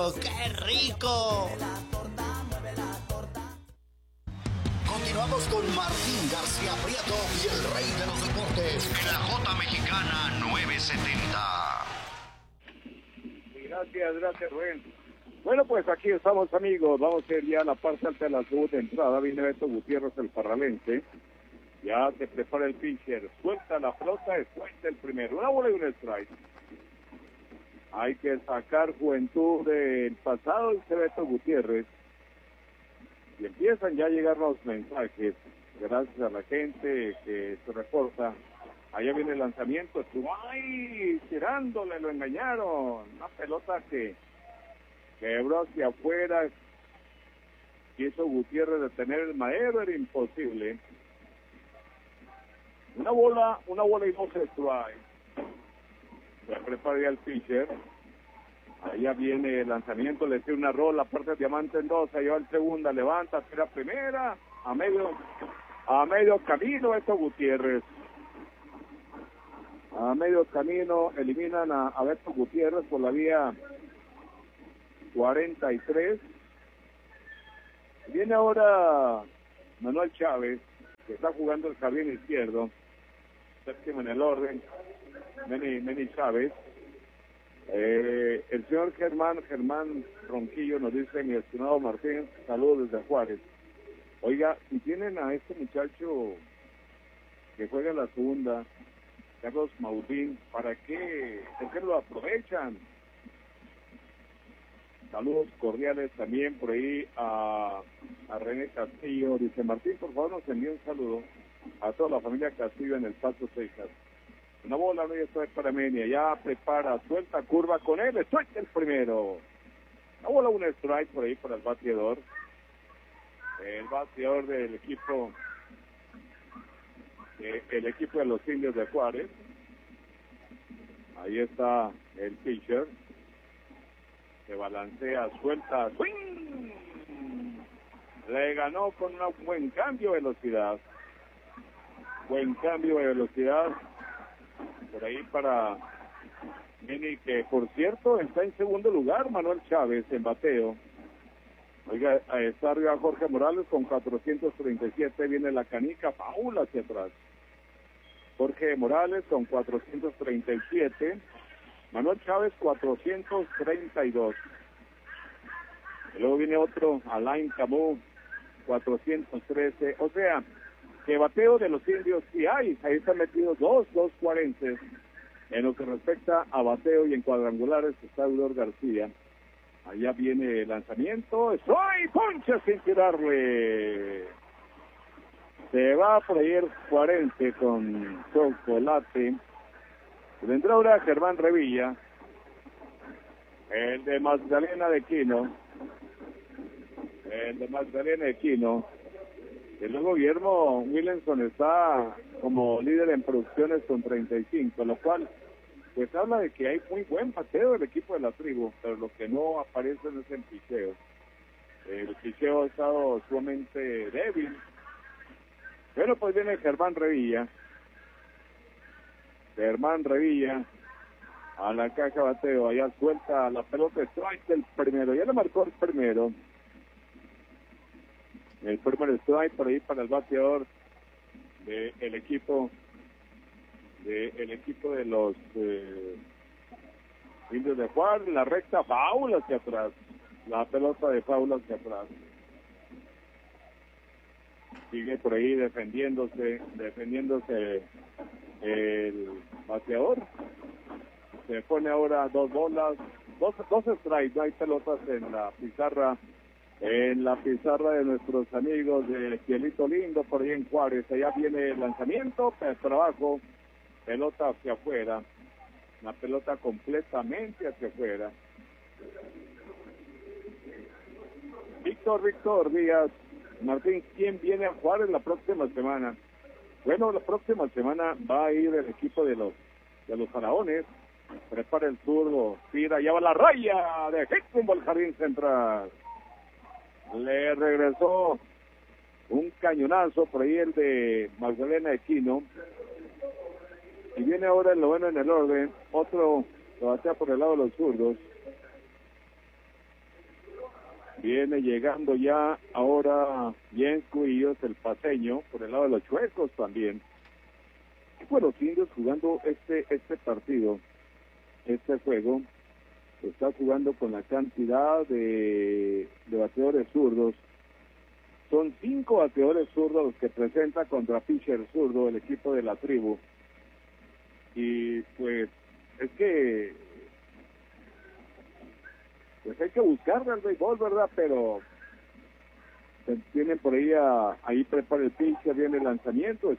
¡Qué rico! Continuamos con Martín García Prieto y el rey de los deportes en la J Mexicana 970. Gracias, Rubén. Bueno, pues aquí estamos, amigos. Vamos a ir ya a la parte alta de la segunda entrada. Viene Beto Gutiérrez, el parralense. Ya se prepara el pitcher. Suelta la pelota, suelta el primero. Una bola y un strike. Hay que sacar juventud del pasado, dice Beto Gutiérrez. Y empiezan ya a llegar los mensajes. Gracias a la gente que se reporta. Allá viene el lanzamiento. ¡Ay! Tirándole, lo engañaron. Una pelota que quebró hacia afuera. Quiso Gutiérrez detener el madero, era imposible. Una bola y 2 strikes. Se prepara ya el pitcher. Allá viene el lanzamiento, le tira una rola, parte de diamante en 2, allá va el segunda, levanta, tira primera, a medio camino Beto Gutiérrez. A medio camino eliminan a Beto Gutiérrez por la vía 43. Viene ahora Manuel Chávez, que está jugando el jardín izquierdo, séptimo en el orden, Meni Chávez. El señor Germán Ronquillo nos dice: mi estimado Martín, saludos desde Juárez. Oiga, si tienen a este muchacho que juega en la segunda, Carlos Maurín, ¿para qué? ¿Por qué lo aprovechan? Saludos cordiales también por ahí a René Castillo. Dice: Martín, por favor nos envía un saludo a toda la familia Castillo en El Paso, Texas. Una bola, no, ya está para Menia, ya prepara, suelta curva con él, suelta el primero. Una bola, un strike por ahí para el bateador. El bateador del equipo, el equipo de los Indios de Juárez. Ahí está el pitcher. Se balancea, suelta, ¡swing! Le ganó con un buen cambio de velocidad. Buen cambio de velocidad. Por ahí para Mini, que por cierto está en segundo lugar, Manuel Chávez en bateo. Oiga, está arriba Jorge Morales con 437, viene la canica, Paula hacia atrás. Jorge Morales con 437, Manuel Chávez 432. Y luego viene otro, Alain Camus, 413, o sea, que bateo de los Indios sí hay, ahí están metidos dos cuarenses. En lo que respecta a bateo y en cuadrangulares está Eudor García. Allá viene el lanzamiento, ¡soy poncha sin tirarle! Se va por ahí el cuarense con chocolate. Vendrá ahora Germán Revilla, el de Magdalena de Quino. Y luego Guillermo Willenson está como líder en producciones con 35, lo cual pues habla de que hay muy buen bateo del equipo de la tribu, pero lo que no aparece es el picheo. El picheo ha estado sumamente débil. Pero pues viene Germán Revilla a la caja bateo, allá suelta la pelota, strike el primero, ya le marcó el primero. El primer strike por ahí para el bateador del equipo de los Indios de Juárez. La recta, faula hacia atrás, la pelota de faula hacia atrás. Sigue por ahí defendiéndose el bateador. Se pone ahora 2 bolas, dos strikes, no hay pelotas en la pizarra de nuestros amigos de Cielito Lindo, por ahí en Juárez. Allá viene el lanzamiento, trabajo, pelota hacia afuera, la pelota completamente hacia afuera. Víctor Díaz, Martín, ¿quién viene a Juárez la próxima semana? Bueno, la próxima semana va a ir el equipo de los Faraones. Prepara el zurdo, tira, ya va la raya de Hexum al jardín central. Le regresó un cañonazo por ahí el de Magdalena de Quino. Y viene ahora el 9 en el orden. Otro lo batea por el lado de los zurdos. Viene llegando ya ahora Jens Cuillos, el paseño, por el lado de los Chuecos también. Y pues los indios jugando este partido, este juego, está jugando con la cantidad de bateadores zurdos. Son 5 bateadores zurdos los que presenta contra pitcher zurdo el equipo de la tribu. Y pues es que pues hay que buscarle al béisbol, ¿verdad? Pero tienen por ahí prepara el pitcher, viene el lanzamiento,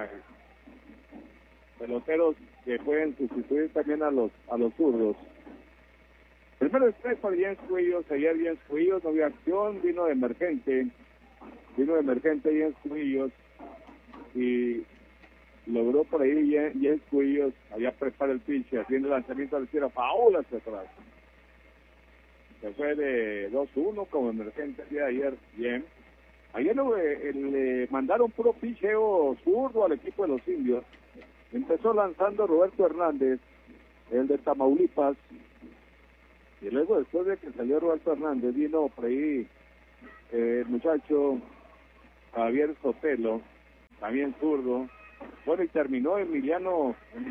peloteros que pueden sustituir también a los zurdos. Primero strike para Jens Cuillos. Ayer Jens Cuillos no había acción, vino de emergente Jens Cuillos y logró por ahí Jens Cuillos. Allá prepara el pitcher, tiene el lanzamiento a la izquierda, faula hacia atrás. Se fue de 2-1 como emergente el día de ayer. Bien. Ayer le mandaron puro picheo zurdo al equipo de los indios. Empezó lanzando Roberto Hernández, el de Tamaulipas. Y luego, después de que salió Roberto Hernández, vino por ahí el muchacho Javier Sotelo, también zurdo. Bueno, y terminó Emiliano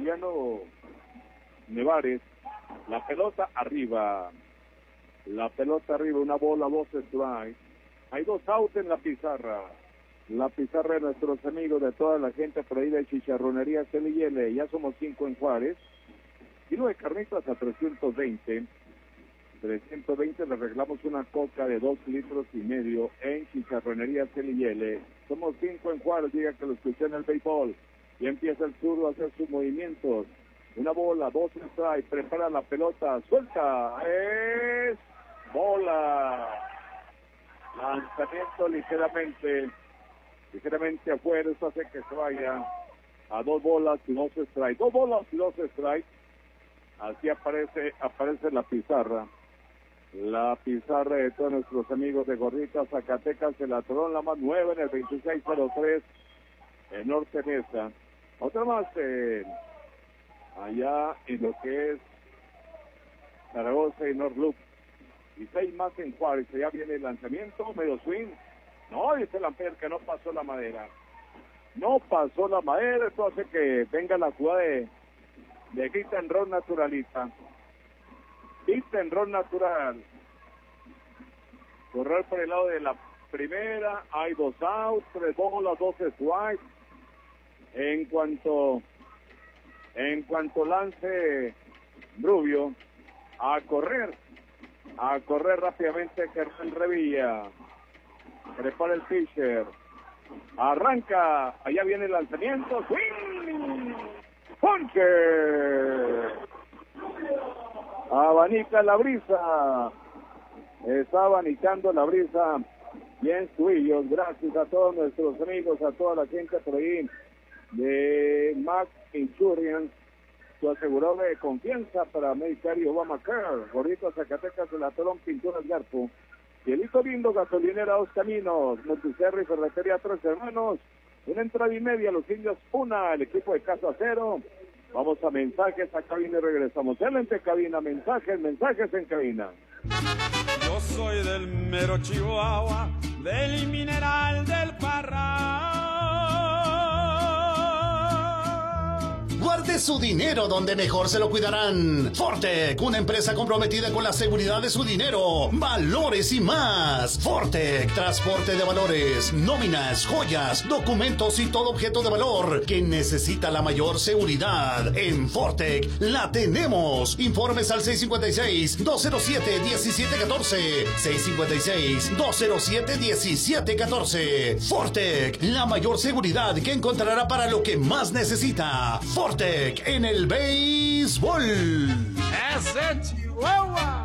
Nevares. La pelota arriba, una bola, 2 strikes. Hay 2 outs en la pizarra. La pizarra de nuestros amigos, de toda la gente por ahí de Chicharronería CL. Ya somos 5 en Juárez. Kilo de carnitas a 320. 320, le arreglamos una coca de 2,5 litros en Chicharronería CL. Somos 5 en Juárez, diga que lo escuché en el béisbol. Y empieza el zurdo a hacer sus movimientos. Una bola, 2 strikes, prepara la pelota, suelta, es bola. Lanzamiento ligeramente afuera, eso hace que se vaya a 2 bolas y 2 strikes. 2 bolas y 2 strikes. Así aparece la pizarra. La pizarra de todos nuestros amigos de Gorditas, Zacatecas, el Atorón, la más 9 en el 2603 en Norte Mesa. Otra más allá en lo que es Zaragoza y North Loop. Y 6 más en Juárez. Ya viene el lanzamiento, medio swing. No, dice Lamper que no pasó la madera. Esto hace que venga la jugada de hit and run naturalista. Hit and run natural. Correr por el lado de la primera. Hay 2 outs, 3 bolas, 2 strikes. En cuanto lance Rubio, a correr rápidamente Germán Revilla. Prepara el pitcher. Arranca. Allá viene el lanzamiento. ¡Swing! ¡Ponche! Abanica la brisa. Está abanicando la brisa. Bien, Cuillos. Gracias a todos nuestros amigos, a toda la gente por ahí de Max Insurance, su aseguradora de confianza para Medicare y Obamacare. Gorditas, Zacatecas, el Atorón, Pinturas Garpo. Cielito Lindo, gasolinera 2 Caminos, Monticello y Ferretería 3 Hermanos. Una entrada y media, los indios 1, el equipo de Casa Cero. Vamos a mensajes a cabina y regresamos. Excelente cabina, mensajes en cabina. Yo soy del mero Chihuahua, del mineral del Parral. Guarde su dinero donde mejor se lo cuidarán. Fortec, una empresa comprometida con la seguridad de su dinero, valores y más. Fortec, transporte de valores, nóminas, joyas, documentos y todo objeto de valor que necesita la mayor seguridad. En Fortec la tenemos. Informes al 656-207-1714. 656-207-1714. Fortec, la mayor seguridad que encontrará para lo que más necesita. Fortec en el béisbol. ¡Ese Chihuahua!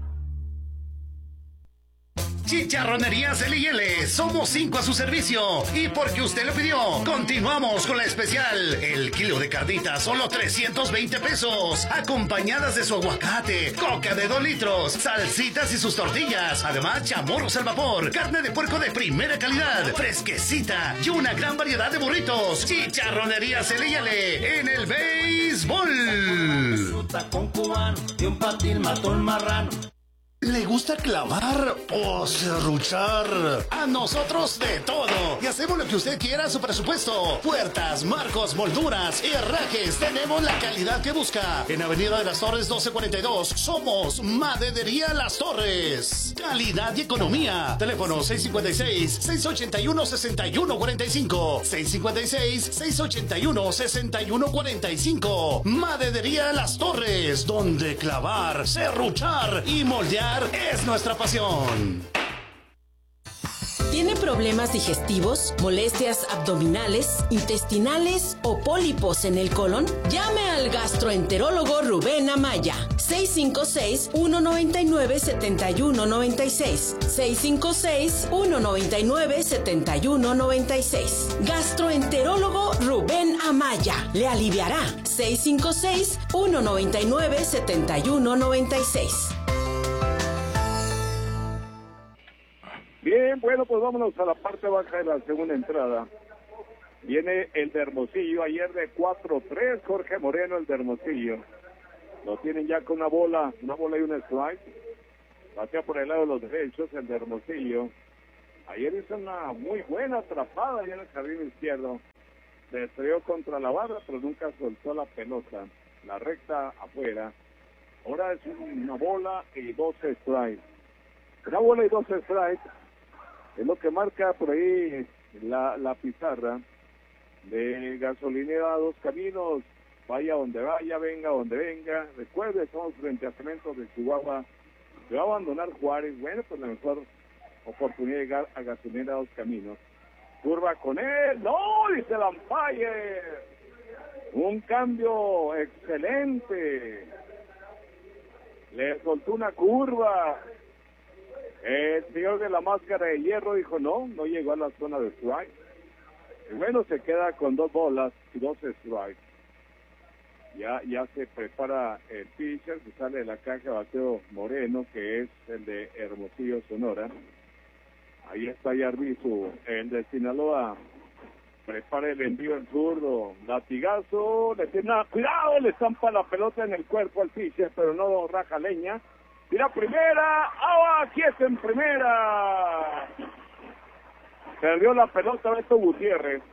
Chicharronerías L&L, somos 5 a su servicio. Y porque usted lo pidió, continuamos con la especial. El kilo de carnitas, solo 320 pesos. Acompañadas de su aguacate, coca de 2 litros, salsitas y sus tortillas. Además, chamorros al vapor, carne de puerco de primera calidad, fresquecita y una gran variedad de burritos. Chicharronerías L&L en el béisbol. Con cubano y un patín mató un marrano. ¿Le gusta clavar o serruchar? A nosotros de todo. Y hacemos lo que usted quiera a su presupuesto. Puertas, marcos, molduras, herrajes. Tenemos la calidad que busca. En Avenida de las Torres 1242. Somos Maderería Las Torres. Calidad y economía. Teléfono 656-681-6145. 656-681-6145. Maderería Las Torres. Donde clavar, serruchar y moldear es nuestra pasión. ¿Tiene problemas digestivos, molestias abdominales, intestinales o pólipos en el colon? Llame al gastroenterólogo Rubén Amaya. 656-199-7196. 656-199-7196. Gastroenterólogo Rubén Amaya. Le aliviará. 656-199-7196. Bien, bueno, pues vámonos a la parte baja de la segunda entrada. Viene el de Hermosillo, ayer de 4-3, Jorge Moreno, el de Hermosillo. Lo tienen ya con una bola y un strike. Batea por el lado de los derechos, el de Hermosillo. Ayer hizo una muy buena atrapada allá en el jardín izquierdo. Se estrelló contra la barra, pero nunca soltó la pelota. La recta afuera. Ahora es una bola y 12 strikes. Una bola y 12 strikes. Es lo que marca por ahí la pizarra de Gasolinera Dos Caminos. Vaya donde vaya, venga donde venga. Recuerde, estamos frente a Cementos de Chihuahua. Se va a abandonar Juárez. Bueno, pues la mejor oportunidad de llegar a Gasolinera Dos Caminos. Curva con él. ¡No! Dice el umpire. Un cambio excelente. Le soltó una curva. El señor de la máscara de hierro dijo no llegó a la zona de strike. Y bueno, se queda con 2 bolas y 12 strikes. Ya se prepara el pitcher, que sale de la caja, bateo Moreno, que es el de Hermosillo, Sonora. Ahí está Yarbizu, el de Sinaloa. Prepara el envío en zurdo. Latigazo, le tiene cuidado, le estampa la pelota en el cuerpo al pitcher, pero no raja leña. Tira primera, aquí está en primera. Perdió la pelota Beto Gutiérrez.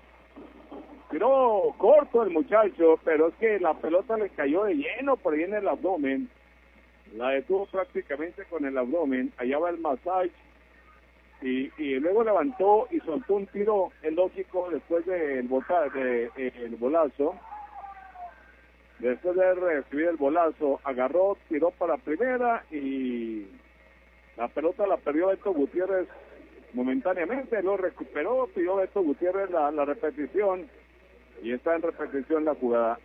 Tiró corto el muchacho, pero es que la pelota le cayó de lleno por ahí en el abdomen. La detuvo prácticamente con el abdomen. Allá va el masaje. Y luego levantó y soltó un tiro lógico después del bolazo. Después de recibir el bolazo, agarró, tiró para primera y la pelota la perdió Beto Gutiérrez momentáneamente, lo recuperó, pidió Beto Gutiérrez la repetición y está en repetición la jugada.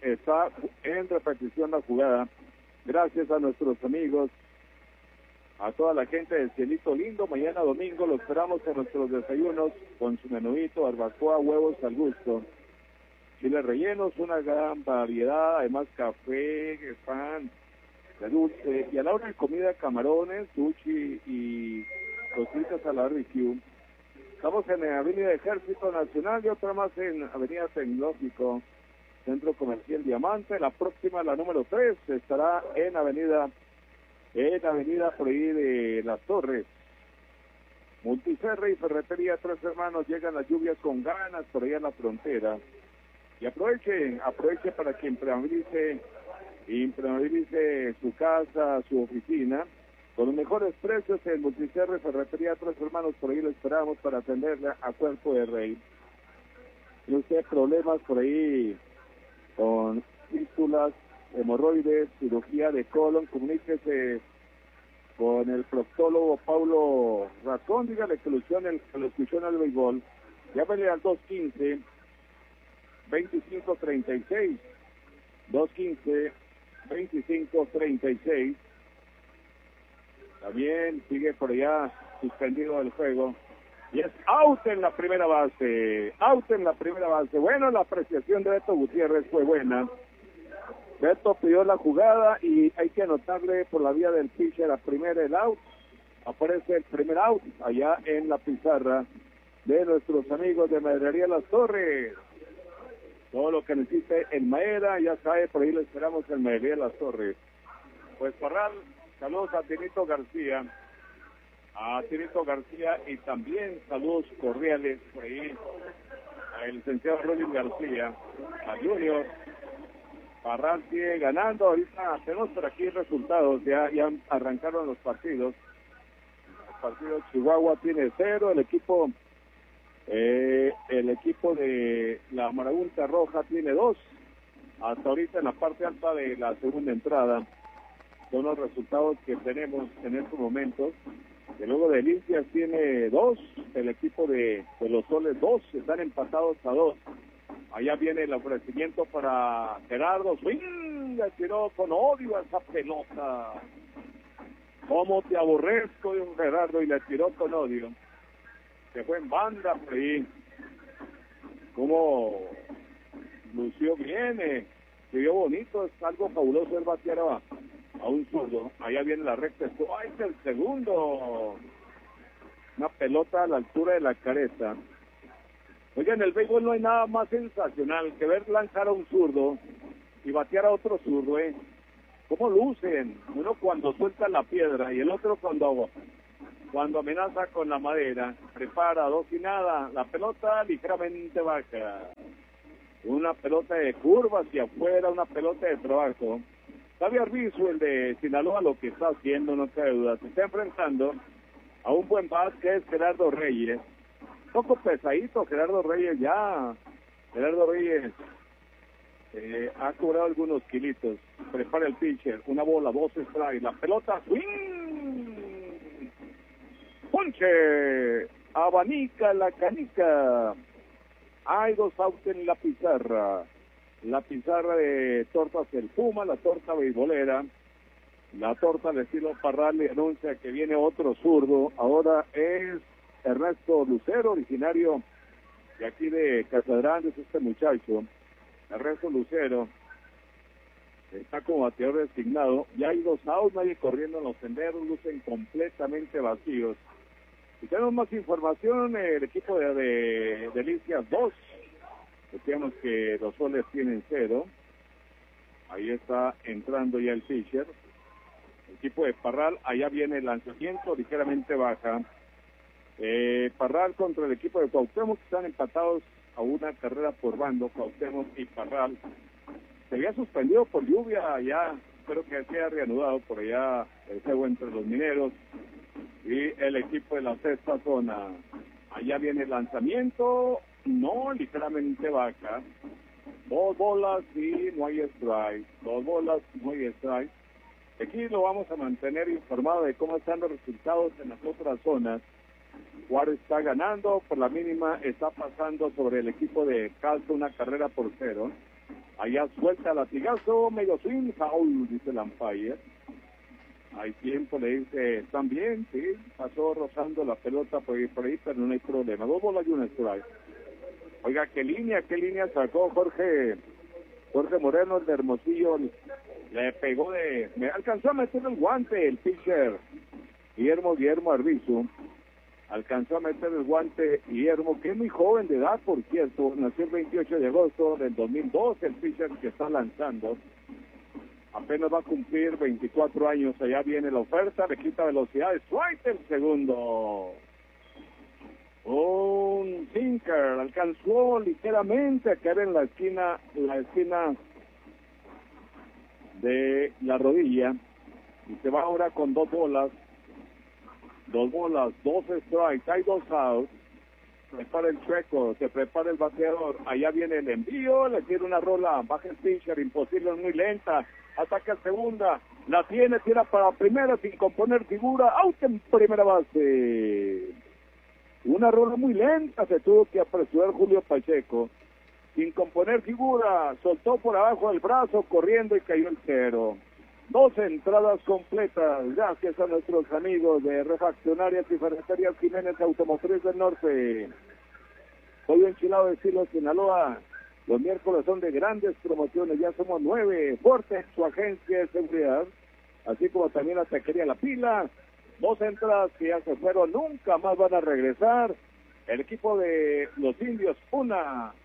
Gracias a nuestros amigos, a toda la gente del Cielito Lindo. Mañana domingo lo esperamos en nuestros desayunos con su menuito, barbacoa, huevos al gusto. Chiles rellenos, una gran variedad, además café, pan, de dulce, y a la hora de comida camarones, sushi y cositas a la barbecue. Estamos en la Avenida Ejército Nacional y otra más en Avenida Tecnológico, Centro Comercial Diamante. La próxima, la número 3, estará en avenida por ahí de Las Torres. Multiferre y Ferretería Tres Hermanos, llegan las lluvias con ganas por ahí a la frontera. Y aproveche para que impermeabilice su casa, su oficina, con los mejores precios en Multicerre, Ferretería Tres Hermanos. Por ahí lo esperamos para atenderle a cuerpo de rey. ¿Tiene usted problemas por ahí con fístulas, hemorroides, cirugía de colon? Comuníquese con el proctólogo Paulo Razón, dígale que lo escuchó en el béisbol. Llámele al 215-2536, 215-2536. También sigue por allá suspendido el juego. Y es out en la primera base. Bueno, la apreciación de Beto Gutiérrez fue buena. Beto pidió la jugada y hay que anotarle por la vía del pitcher a primera el out. Aparece el primer out allá en la pizarra de nuestros amigos de Maderería Las Torres. Todo lo que necesite en madera, ya sabe, por ahí lo esperamos en Maderería Las Torres. Pues Parral, Saludos a Tirito García. Y también saludos cordiales por ahí al licenciado Rolly García, a Junior. Parral sigue ganando. Ahorita tenemos por aquí resultados. Ya arrancaron los partidos. El partido Chihuahua tiene 0. El equipo de la Marabunta Roja tiene 2. Hasta ahorita en la parte alta de la segunda entrada son los resultados que tenemos en estos momentos. Y luego de Limpias tiene 2, el equipo de los Soles 2, están empatados a 2. Allá viene el ofrecimiento para Gerardo, swing, le tiró con odio a esa pelota. ¿Cómo te aborrezco? Dijo Gerardo y le tiró con odio. Se fue en banda por ahí. Cómo lució bien, se vio bonito, es algo fabuloso el batear a un zurdo. Allá viene la recta, ¡ay, es el segundo! Una pelota a la altura de la cabeza. Oigan, en el béisbol no hay nada más sensacional que ver lanzar a un zurdo y batear a otro zurdo, ¿Cómo lucen? Uno cuando suelta la piedra y el otro cuando amenaza con la madera. Prepara, 2 y nada, la pelota ligeramente baja. Una pelota de curva hacia afuera, una pelota de trabajo. Sabe Arbizu, el de Sinaloa, lo que está haciendo, no cabe duda. Se está enfrentando a un buen bat que es Gerardo Reyes. Poco pesadito Gerardo Reyes ya. Gerardo Reyes ha cobrado algunos kilitos. Prepara el pitcher, una bola, 2 strikes. La pelota, swing. Ponche. Abanica la canica. Hay 2 outs en la pizarra. La pizarra de tortas El Puma, la torta beisbolera. La torta de estilo Parral le anuncia que viene otro zurdo. Ahora es Ernesto Lucero, originario de aquí de Casadrán, es este muchacho. Ernesto Lucero está como bateador designado. Ya hay 2 outs, nadie corriendo en los senderos, lucen completamente vacíos. Y tenemos más información, el equipo de Delicias 2. Decíamos que los Soles tienen 0. Ahí está entrando ya el pitcher. El equipo de Parral, allá viene el lanzamiento, ligeramente baja. Parral contra el equipo de Cuauhtémoc, que están empatados a una carrera por bando, Cuauhtémoc y Parral. Se había suspendido por lluvia, ya espero que sea reanudado por allá el juego entre los mineros y el equipo de la sexta zona. Allá viene el lanzamiento, no, ligeramente baja. 2 bolas y no hay strike. 2 bolas y no hay strike. Aquí lo vamos a mantener informado de cómo están los resultados en las otras zonas. Juárez está ganando, por la mínima está pasando sobre el equipo de Calzo una carrera por 0. Allá suelta latigazo, medio swing, foul, dice el umpire. Hay tiempo, le dice, también, sí, pasó rozando la pelota por ahí, pero no hay problema. 2 bolas y un strike. Oiga, ¿qué línea sacó Jorge Moreno, el de Hermosillo? Le pegó me alcanzó a meter el guante el pitcher Guillermo Arbizu. Alcanzó a meter el guante Guillermo, que es muy joven de edad, por cierto. Nació el 28 de agosto del 2002, el pitcher que está lanzando. Apenas va a cumplir 24 años. Allá viene la oferta, le quita velocidad. Strike el segundo. Un sinker, alcanzó ligeramente a caer en la esquina de la rodilla. Y se va ahora con 2 bolas. 2 bolas, 2 strikes, hay 2 outs. Prepara el chueco, se prepara el bateador. Allá viene el envío, le tiene una rola, baja el pitcher, imposible, es muy lenta. Ataca segunda, la tira para primera sin componer figura, out en primera base. Una rola muy lenta, se tuvo que apresurar Julio Pacheco. Sin componer figura, soltó por abajo el brazo, corriendo y cayó el 0. 2 entradas completas, gracias a nuestros amigos de Refaccionarias y Ferreterías Jiménez Automotriz del Norte. Hoy enchilado de Silos, Sinaloa. Los miércoles son de grandes promociones, ya somos 9. Forte, su agencia de seguridad, así como también la taquería La Pila. 2 entradas que ya se fueron, nunca más van a regresar. El equipo de los Indios, 1.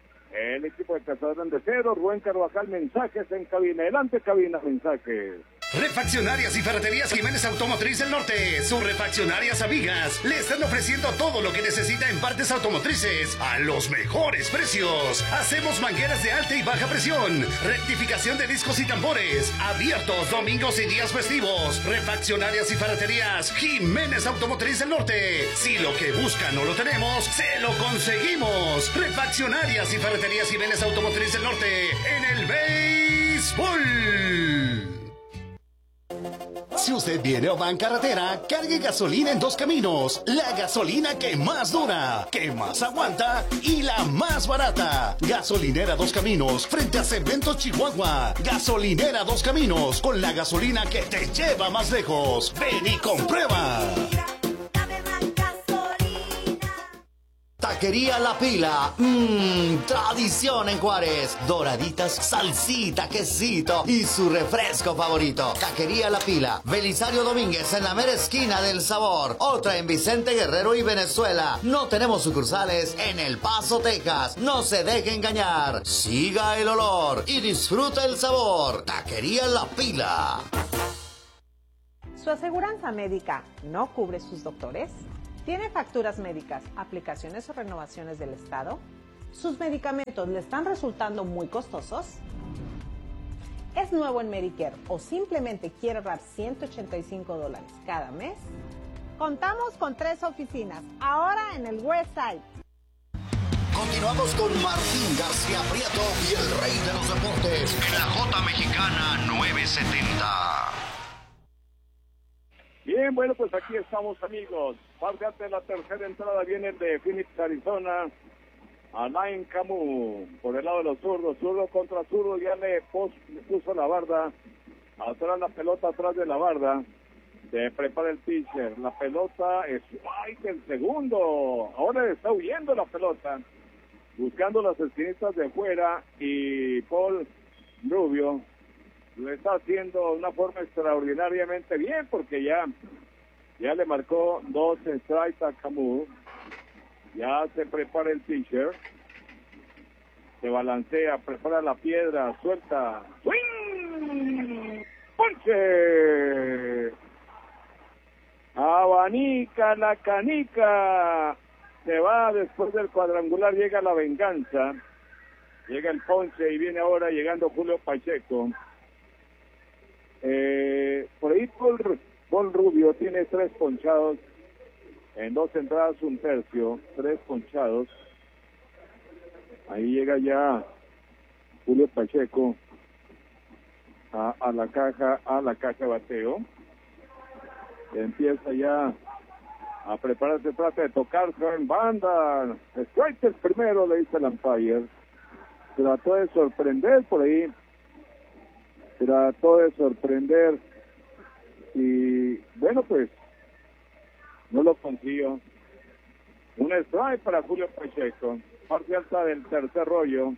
El equipo de Casadrán de 0. Rubén Carvajal, mensajes en cabina. Adelante, cabina, mensajes. Refaccionarias y Ferreterías Jiménez Automotriz del Norte, sus refaccionarias amigas, le están ofreciendo todo lo que necesita en partes automotrices a los mejores precios. Hacemos mangueras de alta y baja presión, rectificación de discos y tambores, abiertos domingos y días festivos. Refaccionarias y Ferreterías Jiménez Automotriz del Norte. Si lo que buscan no lo tenemos, se lo conseguimos. Refaccionarias y Ferreterías Jiménez Automotriz del Norte en el béisbol. Si usted viene o va en carretera, cargue gasolina en Dos Caminos. La gasolina que más dura, que más aguanta y la más barata. Gasolinera Dos Caminos, frente a Cementos Chihuahua. Gasolinera Dos Caminos, con la gasolina que te lleva más lejos. Ven y comprueba. Taquería La Pila, tradición en Juárez. Doraditas, salsita, quesito y su refresco favorito. Taquería La Pila, Belisario Domínguez en la mera esquina del sabor. Otra en Vicente Guerrero y Venezuela. No tenemos sucursales en El Paso, Texas. No se deje engañar. Siga el olor y disfruta el sabor. Taquería La Pila. ¿Su aseguranza médica no cubre sus doctores? ¿Tiene facturas médicas, aplicaciones o renovaciones del Estado? ¿Sus medicamentos le están resultando muy costosos? ¿Es nuevo en Medicare o simplemente quiere ahorrar $185 cada mes? Contamos con 3 oficinas, ahora en el West Side. Continuamos con Martín García Prieto y el rey de los deportes en la J Mexicana 970. Bien, bueno, pues aquí estamos, amigos. Parte de la tercera entrada viene el de Phoenix, Arizona. Alain Camus, por el lado de los zurdos. Zurdo contra zurdo, ya le puso la barda. Atrás la pelota, atrás de la barda. Se prepara el pitcher. La pelota es el segundo. Ahora está huyendo la pelota. Buscando las esquinitas de fuera. Y Paul Rubio lo está haciendo de una forma extraordinariamente bien, porque ya le marcó 2 strikes a Camus. Ya se prepara el pitcher, se balancea, prepara la piedra, suelta, ¡swing! ¡Ponche! Abanica la canica, se va después del cuadrangular, llega la venganza, llega el ponche y viene ahora llegando Julio Pacheco. Por ahí Paul Rubio tiene 3 ponchados en 2 entradas, 1/3, 3 ponchados. Ahí llega ya Julio Pacheco a la caja bateo. Empieza ya a prepararse, trata de tocarse en banda. Strike el primero, le dice el umpire. Trató de sorprender por ahí. Trató de sorprender y bueno, pues no lo consiguió. Un strike para Julio Pacheco, parte alta del tercer rollo.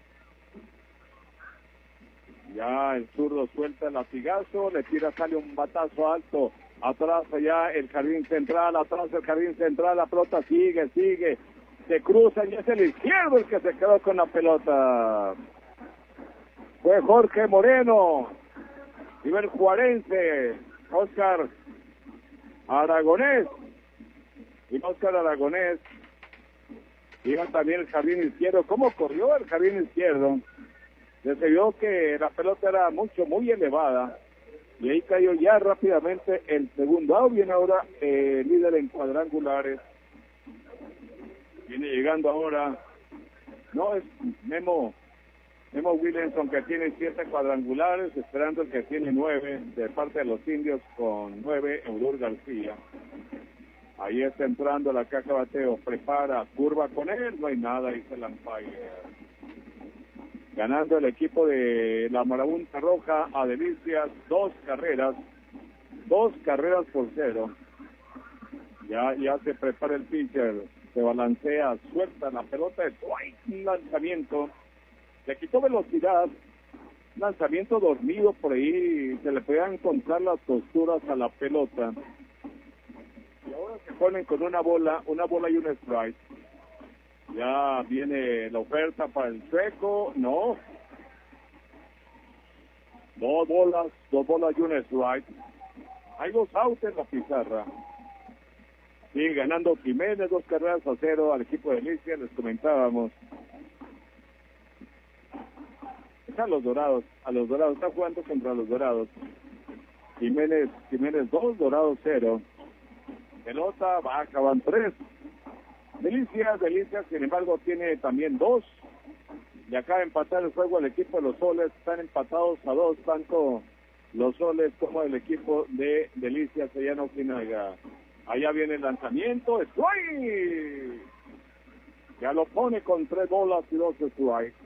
Ya el zurdo suelta el latigazo, le tira, sale un batazo alto, atrás allá el jardín central, la pelota sigue, se cruza y es el izquierdo el que se quedó con la pelota. Fue Jorge Moreno, nivel juarense, Oscar Aragonés. Y Oscar Aragonés iba también el jardín izquierdo. ¿Cómo corrió el jardín izquierdo? Se vio que la pelota era muy elevada. Y ahí cayó ya rápidamente el segundo out. Viene ahora el líder en cuadrangulares. Viene llegando ahora. No, es Memo Williamson, que tiene 7 cuadrangulares, esperando el que tiene 9 de parte de los indios con 9, Eudur García. Ahí está entrando la caja bateo, prepara, curva con él, no hay nada, dice el umpire. Ganando el equipo de la Marabunta Roja a Delicias, 2 carreras por 0. Ya se prepara el pitcher, se balancea, suelta la pelota, es un lanzamiento. Le quitó velocidad, lanzamiento dormido por ahí, se le podían encontrar las costuras a la pelota. Y ahora se ponen con una bola y un strike. Ya viene la oferta para el Chueco, no. 2 bolas y un strike. Hay 2 outs en la pizarra. Sigue ganando Jiménez 2-0 al equipo de Delicias, les comentábamos. Están los Dorados, está jugando contra los Dorados. Jiménez 2, Dorados 0. Pelota baja, van 3. Delicias, sin embargo, tiene también 2. Y acaba de empatar el juego el equipo de los Soles. Están empatados a 2, tanto los Soles como el equipo de Delicias allá en Ojinaga. Allá viene el lanzamiento, strike. Ya lo pone con 3 bolas y 2 strikes.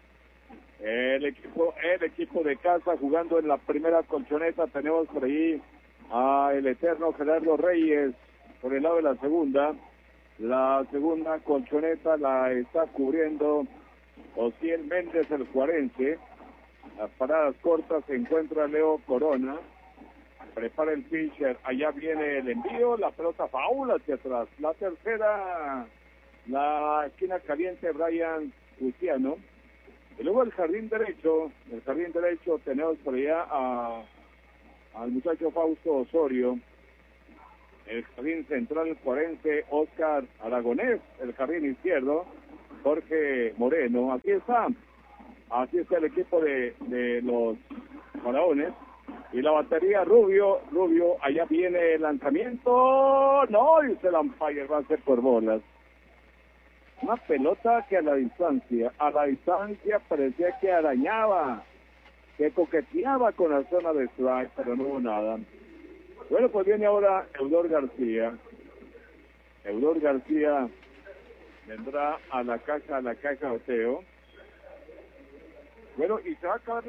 El equipo de casa jugando en la primera colchoneta. Tenemos por ahí a el eterno Gerardo Reyes por el lado de la segunda. La segunda colchoneta la está cubriendo Osiel Méndez, el juarense. Las paradas cortas se encuentra Leo Corona. Prepara el pitcher. Allá viene el envío. La pelota faula hacia atrás. La tercera, la esquina caliente, Brian Luciano. Y luego el jardín derecho tenemos por allá al muchacho Fausto Osorio. El jardín central, el juarense, Oscar Aragonés. El jardín izquierdo, Jorge Moreno. Así está el equipo de los Faraones. Y la batería Rubio, allá viene el lanzamiento. No, dice el umpire, va a ser por bolas. Una pelota que a la distancia parecía que arañaba, que coqueteaba con la zona de strike, pero no hubo nada. Bueno, pues viene ahora Eudor García. Eudor García vendrá a la caja de bateo. Bueno, y se va a acabar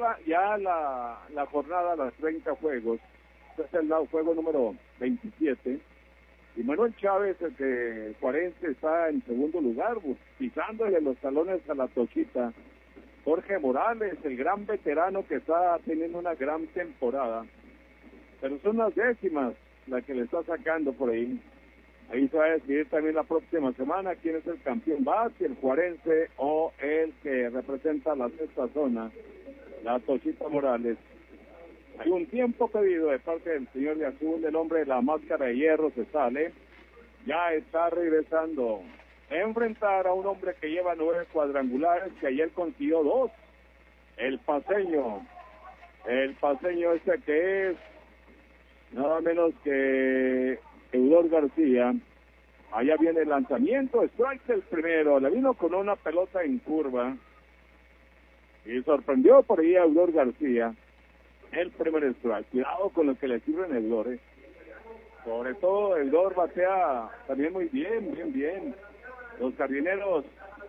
la jornada, las 30 juegos. Este es el juego número 27. Y Manuel Chávez, el que Juarense, está en segundo lugar, pisándole los talones a la Tochita. Jorge Morales, el gran veterano que está teniendo una gran temporada. Pero son las décimas la que le está sacando por ahí. Ahí se va a decidir también la próxima semana quién es el campeón base, si el Juarense o el que representa la sexta zona, la Tochita Morales. Hay un tiempo pedido de parte del señor de azul, el hombre de la máscara de hierro se sale. Ya está regresando a enfrentar a un hombre que lleva 9 cuadrangulares, que ayer consiguió 2. El paseño este que es nada menos que Eudor García. Allá viene el lanzamiento, strike el primero, le vino con una pelota en curva y sorprendió por ahí a Eudor García. El primer strike, cuidado con lo que le sirven a Eudor, Sobre todo Eudor batea también muy bien. Los jardineros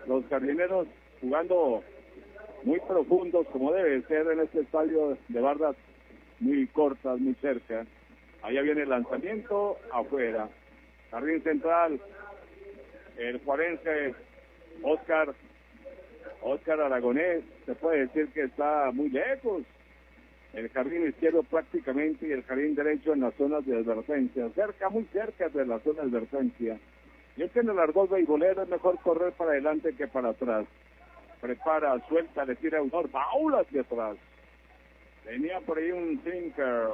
jugando muy profundos como debe ser en este estadio de bardas muy cortas, muy cerca. Allá viene el lanzamiento, afuera. Jardín central, el juarense Oscar Aragonés, se puede decir que está muy lejos. El jardín izquierdo prácticamente y el jardín derecho en las zonas de advertencia, muy cerca de la zona de advertencia. Y es que en el argot beisbolero es mejor correr para adelante que para atrás. Prepara, suelta, le tira Eudor, faula hacia atrás. Tenía por ahí un sinker.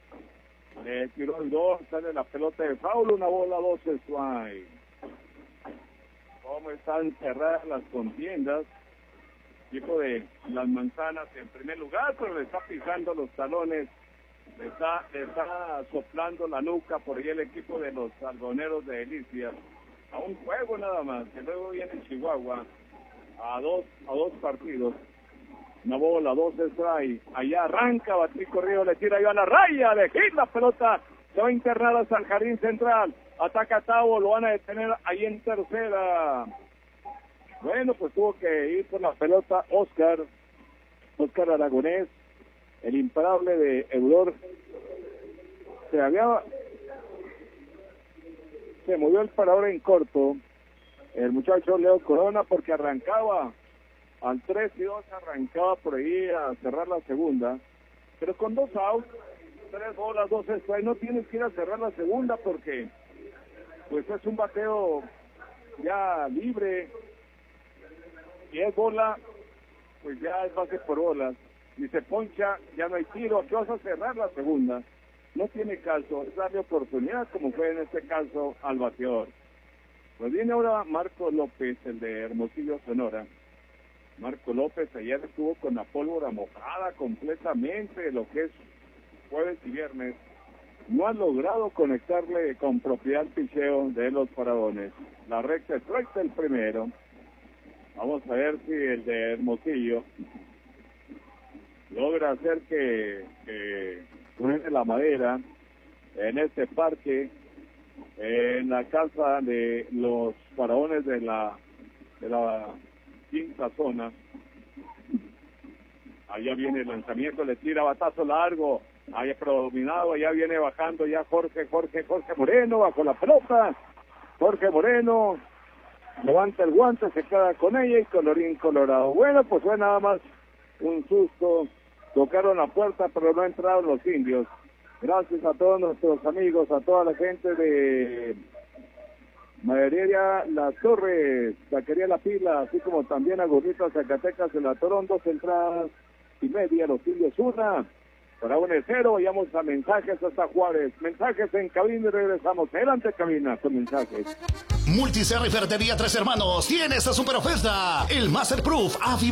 Le tiró Eudor, sale la pelota de foul, 1 bola, 2 strike. ¿Cómo están cerradas las contiendas? Equipo de Las Manzanas en primer lugar, pero le está pisando los talones, le está soplando la nuca por ahí el equipo de los algoneros de Delicias. A un juego nada más, que luego viene Chihuahua a dos partidos. 1 bola, 2 strike. Allá arranca, batí corrido, le tira yo a la raya, le hit la pelota, se va a internar hasta el jardín central. Ataca a Tavo, lo van a detener ahí en tercera. Bueno, pues tuvo que ir por la pelota Oscar Aragonés, el imparable de Eudor. Se movió el parador en corto el muchacho Leo Corona porque arrancaba al 3-2, arrancaba por ahí a cerrar la segunda, pero con 2 outs, 3 bolas, 2 strikes, no tienes que ir a cerrar la segunda porque pues es un bateo ya libre. Si es bola, pues ya es base por bolas. Si se poncha, ya no hay tiro. ¿Qué vas a cerrar la segunda? No tiene caso, es darle oportunidad, como fue en este caso al bateador. Pues viene ahora Marco López, el de Hermosillo, Sonora. Marco López ayer estuvo con la pólvora mojada completamente, lo que es jueves y viernes. No ha logrado conectarle con propiedad el picheo de los Faraones. La recta es recta el primero. Vamos a ver si el de Hermosillo logra hacer que suene la madera en este parque, en la casa de los Faraones de la quinta zona. Allá viene el lanzamiento, le tira batazo largo, haya predominado, allá viene bajando ya Jorge Moreno bajo la pelota. Jorge Moreno levanta el guante, se queda con ella y colorín colorado. Bueno, pues fue nada más un susto, tocaron la puerta pero no entraron los indios. Gracias a todos nuestros amigos, a toda la gente de Maderería Las Torres, Taquería La Pila, así como también a Gorritas Zacatecas en la Torón, 2 entradas y media, los indios 1, Faraones 0, vayamos a mensajes hasta Juárez, mensajes en cabina y regresamos, adelante cabina con mensajes. Multiserra y Ferretería Tres Hermanos tiene esta super oferta, el Masterproof